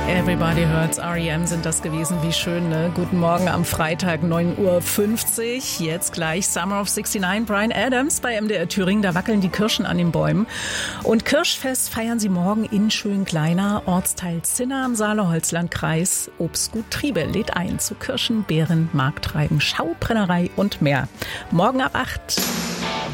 Everybody Hurts, R.E.M. sind das gewesen. Wie schön, ne? Guten Morgen am Freitag, 9:50 Uhr. Jetzt gleich Summer of 69, Bryan Adams bei MDR Thüringen. Da wackeln die Kirschen an den Bäumen. Und Kirschfest feiern sie morgen in Schönkleiner, Ortsteil Zinna im Saale-Holzland-Kreis. Obstgut Triebe lädt ein zu Kirschen, Beeren, Markttreiben, Schaubrennerei und mehr. Morgen ab 8.